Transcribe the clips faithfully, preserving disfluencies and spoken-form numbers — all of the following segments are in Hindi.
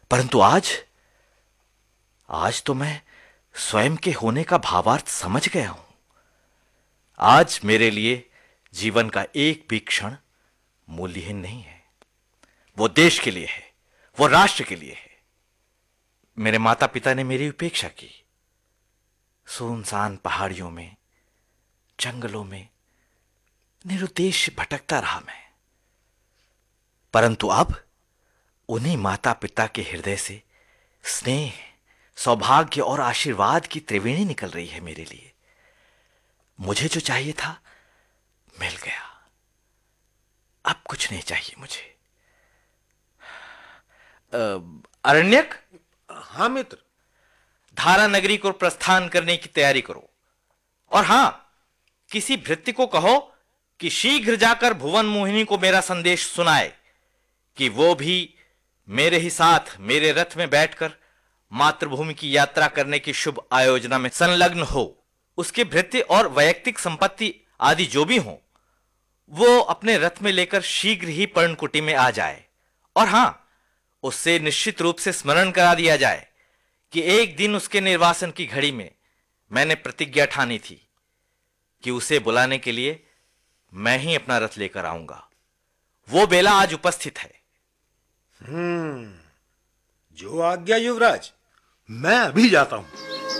परंतु आज आज तो मैं स्वयं के होने का भावार्थ समझ गया हूं। आज मेरे लिए जीवन का एक भी क्षण मूल्यहीन नहीं है। वो देश के लिए है, वो राष्ट्र के लिए है। मेरे माता पिता ने मेरी उपेक्षा की। सुनसान पहाड़ियों में, जंगलों में निरुद्देश्य भटकता रहा मैं। परंतु अब उन्हीं माता पिता के हृदय से स्नेह, सौभाग्य और आशीर्वाद की त्रिवेणी निकल रही है मेरे लिए। मुझे जो चाहिए था मिल गया। अब कुछ नहीं चाहिए मुझे। अरण्यक। हाँ मित्र। धारा नगरी को प्रस्थान करने की तैयारी करो। और हां, किसी भृत्य को कहो कि शीघ्र जाकर भुवन मोहिनी को मेरा संदेश सुनाए कि वो भी मेरे ही साथ मेरे रथ में बैठकर मातृभूमि की यात्रा करने की शुभ आयोजना में संलग्न हो। उसके भृत्य और वैयक्तिक संपत्ति आदि जो भी हो, वो अपने रथ में लेकर शीघ्र ही पर्णकुटी में आ जाए। और हां, उससे निश्चित रूप से स्मरण करा दिया जाए कि एक दिन उसके निर्वासन की घड़ी में मैंने प्रतिज्ञा ठानी थी कि उसे बुलाने के लिए मैं ही अपना रथ लेकर आऊंगा। वो बेला आज उपस्थित है। हम्म जो आज्ञा युवराज। मैं अभी जाता हूं।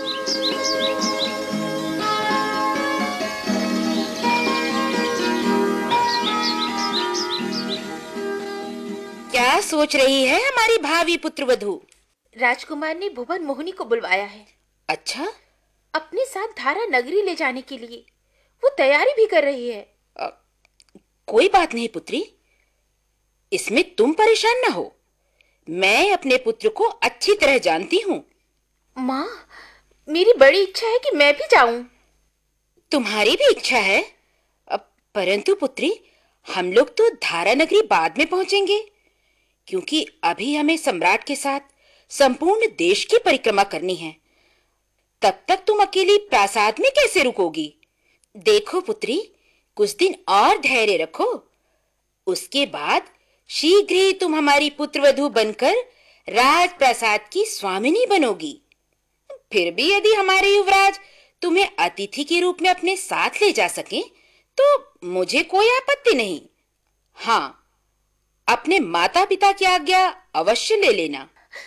क्या सोच रही है हमारी भावी पुत्रवधू? राजकुमार ने भुवन मोहिनी को बुलवाया है। अच्छा? अपने साथ धारा नगरी ले जाने के लिए वो तैयारी भी कर रही है। आ, कोई बात नहीं पुत्री, इसमें तुम परेशान न हो। मैं अपने पुत्र को अच्छी तरह जानती हूँ। माँ, मेरी बड़ी इच्छा है कि मैं भी जाऊं। तुम्हारी भी इच्छा है? परंतु पुत्री, हम लोग तो धारा नगरी बाद में पहुंचेंगे, क्योंकि अभी हमें सम्राट के साथ संपूर्ण देश की परिक्रमा करनी है। तब तक तुम अकेली प्रासाद में कैसे रुकोगी? देखो पुत्री, कुछ दिन और धैर्य रखो। उसके बाद शीघ्र ही तुम हमारी पुत्रवधू बनकर राजप्रासाद की स्वामिनी बनोगी। फिर भी यदि हमारे युवराज तुम्हें अतिथि के रूप में अपने साथ ले जा सकें, तो मुझे कोई आपत्ति नहीं। हाँ, अपने माता पिता की आज्ञा अवश्य ले लेना।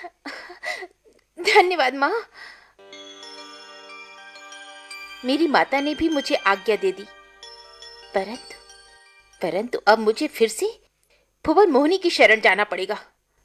धन्यवाद माँ। मेरी माता ने भी मुझे आज्ञा दे दी। परंतु परंतु अब मुझे फिर से भुवन मोहिनी की शरण जाना पड़ेगा।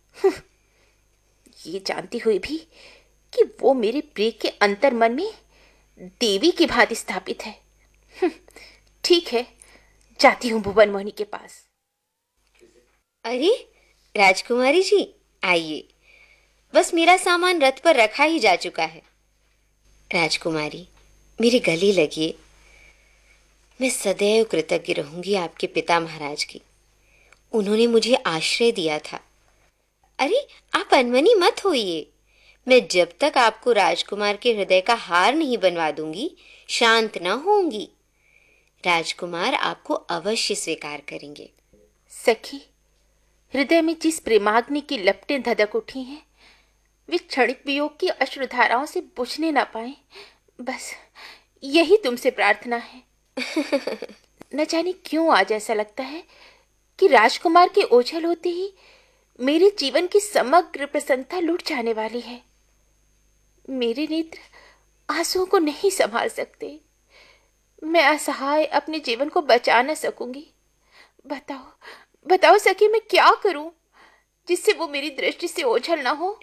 ये जानती हुई भी कि वो मेरे प्रिय के अंतर मन में देवी की भांति स्थापित है। ठीक है, जाती हूँ भुवन मोहिनी के पास। अरे राजकुमारी जी, आइए। बस मेरा सामान रथ पर रखा ही जा चुका है। राजकुमारी, मेरे गले लगिए। मैं सदैव कृतज्ञ रहूंगी आपके पिता महाराज की। उन्होंने मुझे आश्रय दिया था। अरे आप अनमनी मत होइए। मैं जब तक आपको राजकुमार के हृदय का हार नहीं बनवा दूंगी, शांत न होंगी। राजकुमार आपको अवश्य स्वीकार करेंगे। सखी, हृदय में जिस प्रेमाग्नि की लपटें धधक उठी हैं, वे क्षणिक वियोग की अश्रुधाराओं से बुझने ना पाए। बस यही तुमसे प्रार्थना है। न जाने क्यों आज ऐसा लगता है कि राजकुमार के ओझल होते ही मेरे जीवन की समग्र प्रसन्नता लुट जाने वाली है। मेरे नेत्र आंसुओं को नहीं संभाल सकते। मैं असहाय अपने जीवन को बचा न सकूंगी। बताओ बताओ सखी, मैं क्या करूं जिससे वो मेरी दृष्टि से ओझल ना हो?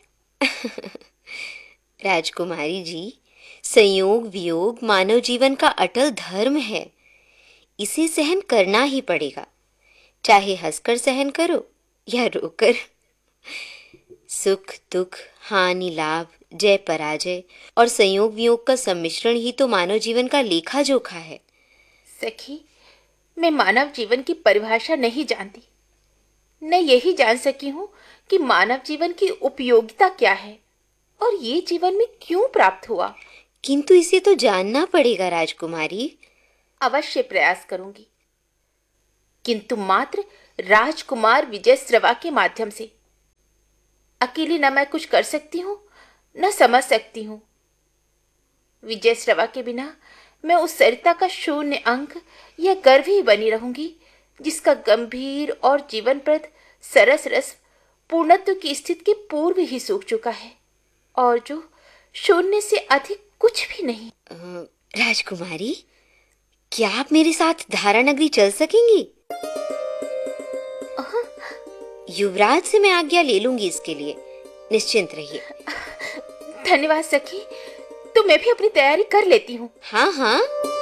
राजकुमारी जी, संयोग वियोग मानव जीवन का अटल धर्म है। इसे सहन करना ही पड़ेगा, चाहे हंसकर सहन करो या रोकर। सुख दुख, हानि लाभ, जय पराजय और संयोग वियोग का सम्मिश्रण ही तो मानव जीवन का लेखा जोखा है। सखी, मैं मानव जीवन की परिभाषा नहीं जानती। न यही जान सकी हूँ कि मानव जीवन की उपयोगिता क्या है और ये जीवन में क्यों प्राप्त हुआ। किंतु इसे तो जानना पड़ेगा राजकुमारी। अवश्य प्रयास करूंगी, किंतु मात्र राजकुमार विजयश्रवा के माध्यम से। अकेली न मैं कुछ कर सकती हूँ न समझ सकती हूँ। विजय श्रवा के बिना मैं उस सरिता का शून्य अंक या गर्भ ही बनी रहूंगी जिसका गंभीर और जीवनप्रद सरस रस पूर्णत्व की स्थिति के पूर्व ही सूख चुका है और जो शून्य से अधिक कुछ भी नहीं। अ, राजकुमारी, क्या आप मेरे साथ धारा नगरी चल सकेंगी? युवराज से मैं आज्ञा ले लूंगी इसके लिए, निश्चिंत रहिए। धन्यवाद सखी, तो मैं भी अपनी तैयारी कर लेती हूँ। हाँ हाँ।